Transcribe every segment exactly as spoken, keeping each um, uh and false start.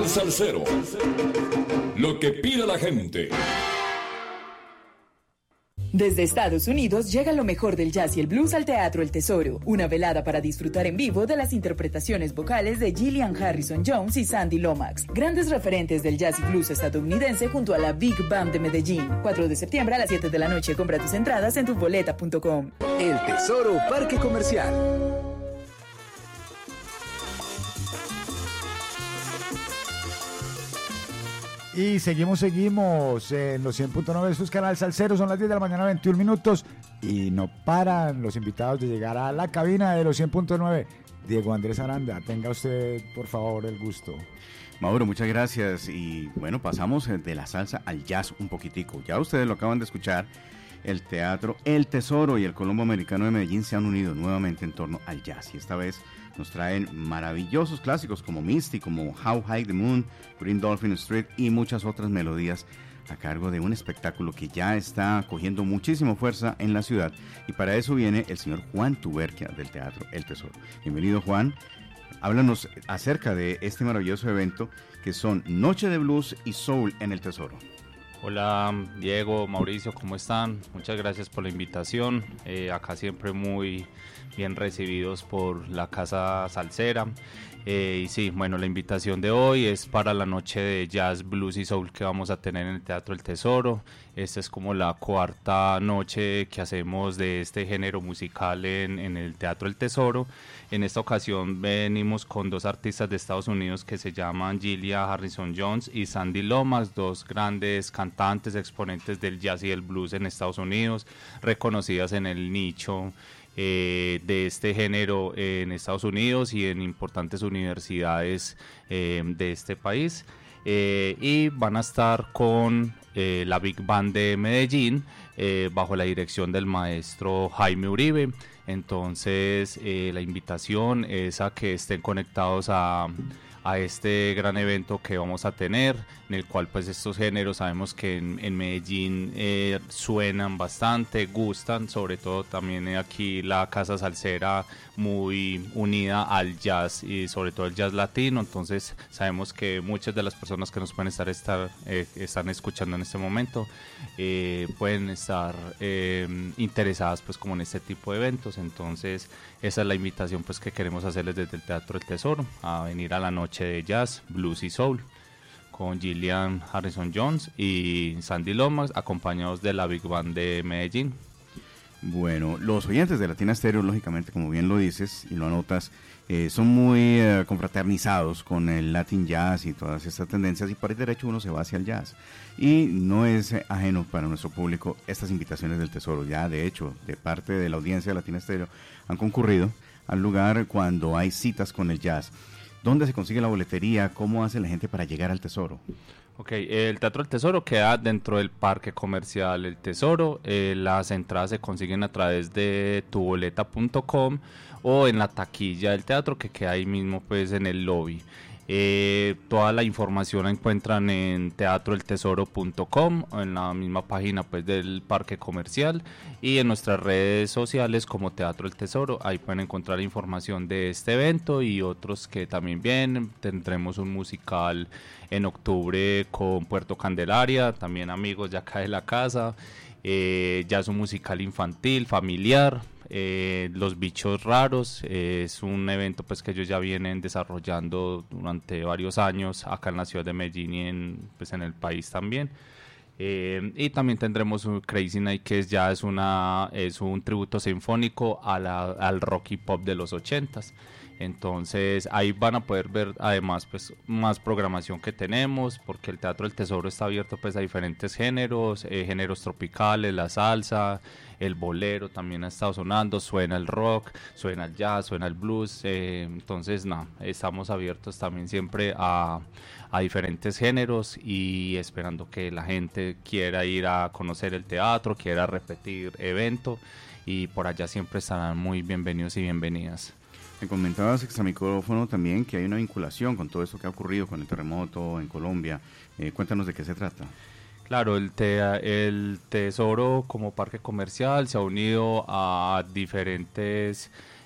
Canal Salsero. Lo que pide la gente. Desde Estados Unidos llega lo mejor del jazz y el blues al Teatro El Tesoro, una velada para disfrutar en vivo de las interpretaciones vocales de Gillian Harrison Jones y Sandy Lomax, grandes referentes del jazz y blues estadounidense junto a la Big Band de Medellín. cuatro de septiembre a las siete de la noche. Compra tus entradas en tu boleta punto com. El Tesoro Parque Comercial. Y seguimos, seguimos en los cien punto nueve, esto es Canal Salsero, son las diez de la mañana, veintiún minutos, y no paran los invitados de llegar a la cabina de los cien punto nueve. Diego Andrés Aranda, tenga usted, por favor, el gusto. Mauro, muchas gracias, y bueno, pasamos de la salsa al jazz un poquitico. Ya ustedes lo acaban de escuchar, el Teatro El Tesoro y el Colombo Americano de Medellín se han unido nuevamente en torno al jazz, y esta vez nos traen maravillosos clásicos como Misty, como How High the Moon, Green Dolphin Street y muchas otras melodías a cargo de un espectáculo que ya está cogiendo muchísima fuerza en la ciudad, y para eso viene el señor Juan Tuberquia del Teatro El Tesoro. Bienvenido, Juan. Háblanos acerca de este maravilloso evento que son Noche de Blues y Soul en El Tesoro. Hola Diego, Mauricio, ¿cómo están? Muchas gracias por la invitación. Eh, acá siempre muy bien recibidos por la Casa Salsera. Eh, y sí, bueno, la invitación de hoy es para la noche de jazz, blues y soul que vamos a tener en el Teatro El Tesoro. Esta es como la cuarta noche que hacemos de este género musical en, en el Teatro El Tesoro. En esta ocasión venimos con dos artistas de Estados Unidos que se llaman Gillian Harrison Jones y Sandy Lomax, dos grandes cantantes, exponentes del jazz y el blues en Estados Unidos, reconocidas en el nicho Eh, de este género eh, en Estados Unidos y en importantes universidades eh, de este país, eh, y van a estar con eh, la Big Band de Medellín eh, bajo la dirección del maestro Jaime Uribe. Entonces eh, la invitación es a que estén conectados a a este gran evento que vamos a tener, en el cual pues estos géneros sabemos que en, en Medellín eh, suenan bastante, gustan, sobre todo también aquí la Casa Salsera muy unida al jazz y sobre todo el jazz latino. Entonces sabemos que muchas de las personas que nos pueden estar, estar eh, están escuchando en este momento eh, pueden estar eh, interesadas pues como en este tipo de eventos. Entonces esa es la invitación pues que queremos hacerles desde el Teatro El Tesoro, a venir a la noche de jazz, blues y soul con Gillian Harrison Jones y Sandy Lomax, acompañados de la Big Band de Medellín. Bueno, los oyentes de Latina Stereo, lógicamente, como bien lo dices y lo anotas, eh, son muy eh, confraternizados con el Latin Jazz y todas estas tendencias, y por el derecho uno se va hacia el jazz. Y no es eh, ajeno para nuestro público estas invitaciones del Tesoro. Ya, de hecho, de parte de la audiencia de Latina Stereo, han concurrido al lugar cuando hay citas con el jazz. ¿Dónde se consigue la boletería? ¿Cómo hace la gente para llegar al Tesoro? Ok, el Teatro El Tesoro queda dentro del Parque Comercial El Tesoro. Eh, las entradas se consiguen a través de tu boleta punto com o en la taquilla del teatro que queda ahí mismo pues en el lobby. Eh, toda la información la encuentran en teatro el tesoro punto com o en la misma página pues del Parque Comercial, y en nuestras redes sociales como Teatro El Tesoro. Ahí pueden encontrar información de este evento y otros que también vienen. Tendremos un musical en octubre con Puerto Candelaria, también amigos de acá de la casa. Eh, ya es un musical infantil, familiar. Eh, Los Bichos Raros eh, es un evento pues que ellos ya vienen desarrollando durante varios años acá en la ciudad de Medellín y en, pues, en el país también. Eh, y también tendremos un Crazy Night, que es, ya es, una, es un tributo sinfónico a la, al rock y pop de los ochentas. Entonces ahí van a poder ver además pues más programación que tenemos, porque el Teatro El Tesoro está abierto pues a diferentes géneros, eh, géneros tropicales, la salsa, el bolero también ha estado sonando, suena el rock, suena el jazz, suena el blues. Eh, entonces no, estamos abiertos también siempre a, a diferentes géneros, y esperando que la gente quiera ir a conocer el teatro, quiera repetir evento, y por allá siempre estarán muy bienvenidos y bienvenidas. Me comentabas extra micrófono también que hay una vinculación con todo esto que ha ocurrido con el terremoto en Colombia. Eh, cuéntanos de qué se trata. Claro, el, te, el Tesoro como parque comercial se ha unido a diferentes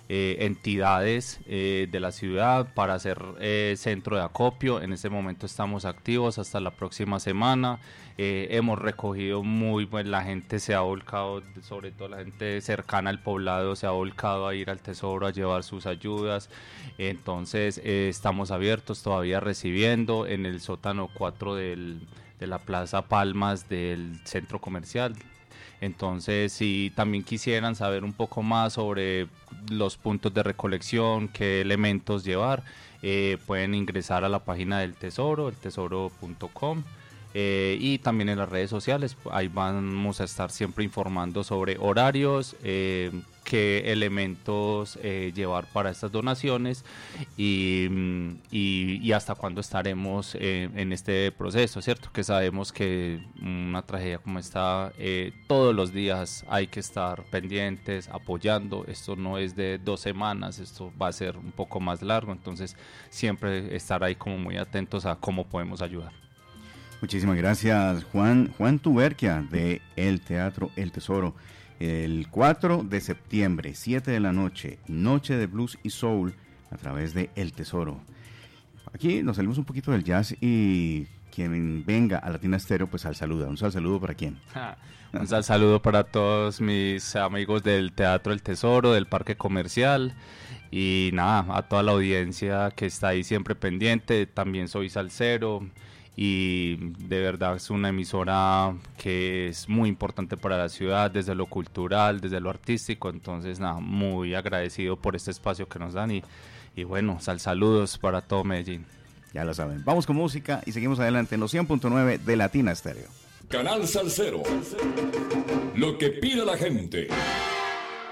eh, entidades eh, de la ciudad para hacer eh, centro de acopio. En este momento estamos activos hasta la próxima semana. Eh, hemos recogido muy bueno, la gente se ha volcado, sobre todo la gente cercana al poblado se ha volcado a ir al Tesoro a llevar sus ayudas. Entonces eh, estamos abiertos todavía recibiendo en el sótano cuatro del, de la Plaza Palmas del centro comercial. Entonces, si también quisieran saber un poco más sobre los puntos de recolección, qué elementos llevar, eh, pueden ingresar a la página del Tesoro, el tesoro punto com. Eh, y también en las redes sociales, ahí vamos a estar siempre informando sobre horarios, eh, qué elementos eh, llevar para estas donaciones y, y, y hasta cuándo estaremos eh, en este proceso, ¿cierto? Que sabemos que una tragedia como esta, eh, todos los días hay que estar pendientes, apoyando. Esto no es de dos semanas, esto va a ser un poco más largo, entonces siempre estar ahí como muy atentos a cómo podemos ayudar. Muchísimas gracias, Juan Juan Tuberquia, de El Teatro El Tesoro. El cuatro de septiembre, siete de la noche, Noche de Blues y Soul, a través de El Tesoro. Aquí nos salimos un poquito del jazz y quien venga a Latina Stereo, pues al saludo. Un sal saludo para quién. Un sal saludo para todos mis amigos del Teatro El Tesoro, del Parque Comercial. Y nada, a toda la audiencia que está ahí siempre pendiente. También soy salsero. Y de verdad es una emisora que es muy importante para la ciudad, desde lo cultural, desde lo artístico. Entonces, nada, muy agradecido por este espacio que nos dan y, y bueno, sal saludos para todo Medellín. Ya lo saben, vamos con música y seguimos adelante en los cien punto nueve de Latina Stereo. Canal Salsero, lo que pide la gente.